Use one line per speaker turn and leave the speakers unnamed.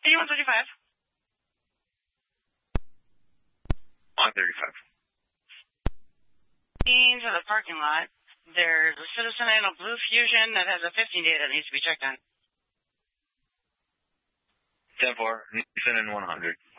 C-135.
135.
Into the parking lot. There's a Citizen and a Blue Fusion that has a 15 day that needs to be checked on.
10-4, Nissan and 100.